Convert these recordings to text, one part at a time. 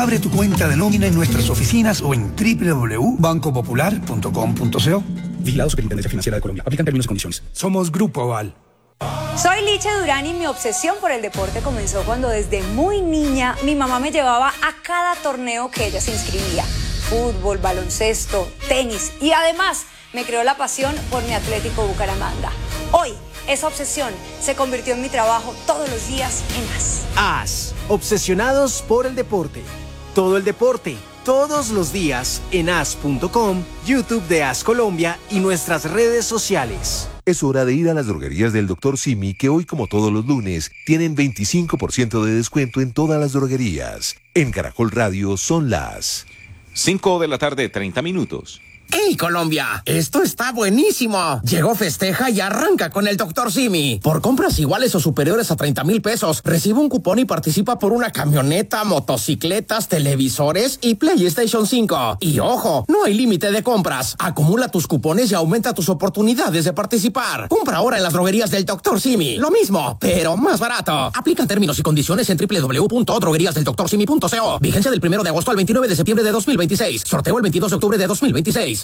Abre tu cuenta de nómina en nuestras oficinas o en www.bancopopular.com.co. Vigilado Superintendencia Financiera de Colombia. Aplican términos y condiciones. Somos Grupo Aval. Soy Licha Durán y mi obsesión por el deporte comenzó cuando desde muy niña mi mamá me llevaba a cada torneo que ella se inscribía. Fútbol, baloncesto, tenis y además me creó la pasión por mi Atlético Bucaramanga. Hoy esa obsesión se convirtió en mi trabajo todos los días en AS. AS, obsesionados por el deporte. Todo el deporte, todos los días en as.com, YouTube de AS Colombia y nuestras redes sociales. Es hora de ir a las droguerías del Dr. Simi, que hoy, como todos los lunes, tienen 25% de descuento en todas las droguerías. En Caracol Radio son las 5 de la tarde, 30 minutos. ¡Hey, Colombia! ¡Esto está buenísimo! Llegó Festeja y arranca con el Dr. Simi. Por compras iguales o superiores a 30,000 pesos, recibe un cupón y participa por una camioneta, motocicletas, televisores y PlayStation 5. Y ojo, no hay límite de compras. Acumula tus cupones y aumenta tus oportunidades de participar. Compra ahora en las droguerías del Dr. Simi. Lo mismo, pero más barato. Aplican términos y condiciones en www.drogueriasdeldoctorsimi.co. Vigencia del 1 de agosto al 29 de septiembre de 2026. Sorteo el 22 de octubre de 2026.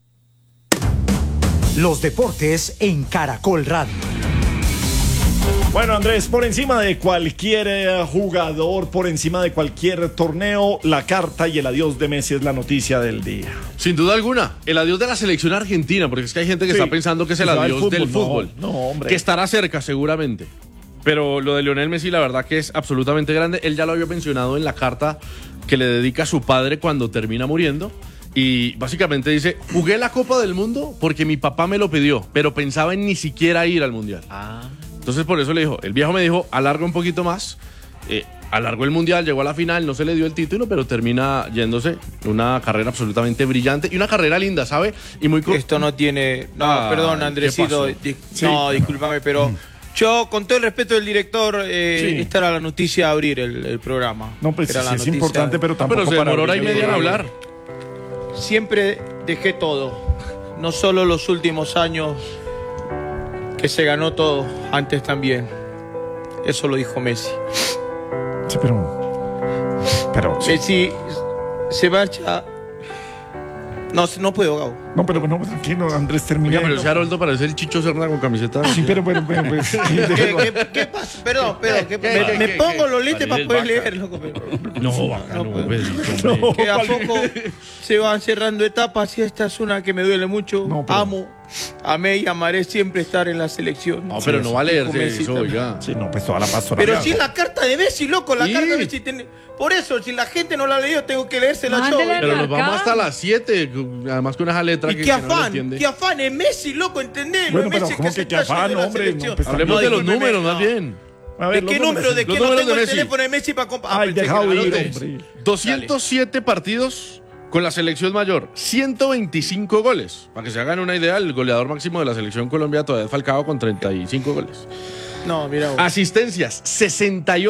Los deportes en Caracol Radio. Bueno, Andrés, por encima de cualquier jugador, por encima de cualquier torneo, la carta y el adiós de Messi es la noticia del día. Sin duda alguna, el adiós de la selección argentina, porque es que hay gente que está pensando que es el adiós del fútbol. No, hombre. Que estará cerca seguramente. Pero lo de Lionel Messi, la verdad que es absolutamente grande. Él ya lo había mencionado en la carta que le dedica a su padre cuando termina muriendo. Y básicamente dice, jugué la Copa del Mundo porque mi papá me lo pidió, pero pensaba en ni siquiera ir al Mundial. Entonces por eso le dijo, el viejo me dijo, alarga un poquito más, alargó el Mundial, llegó a la final, no se le dio el título, pero termina yéndose. Una carrera absolutamente brillante y una carrera linda, ¿sabe? Y muy Esto no tiene... No, perdón, Andresito, no, discúlpame, pero... Yo, con todo el respeto del director, esta era la noticia de abrir el programa. No, pues era sí, es importante, pero tampoco se demoró hora y media en hablar. Siempre dejé todo, no solo los últimos años que se ganó todo, antes también. Eso lo dijo Messi. Sí, pero Messi se marcha. No puedo, Gabo. No, pero bueno, tranquilo, Andrés, termina. Pero si Haroldo parece el Chicho Serna con camiseta. Sí, pero bueno, pues. ¿Qué pasa? Perdón, me pongo los lentes para poder leerlo. No, que a poco se van cerrando etapas y esta es una que me duele mucho. Amé y amaré siempre estar en la selección. No, pero no va a leerse eso, oiga. Sí, no, pues toda la pastora. Pero sí la carta de Messi, loco, la carta de Messi. Por eso, si la gente no la ha leído, tengo que leérsela yo. Pero nos vamos hasta las 7. Además con esa letra que qué no afán, entiende. qué afán, es Messi, loco, ¿entendés? Bueno, no es Messi pero ¿cómo que qué afán, hombre? No, pues, hablemos de los números, más bien. ¿De qué número? ¿De que no tengo el teléfono de Messi para comprar? Ay, dejado ir, hombre. 207 partidos con la selección mayor, 125 goles. Para que se hagan una idea, el goleador máximo de la selección Colombia todavía es Falcao con 35 goles. No, mira. Asistencias, 68.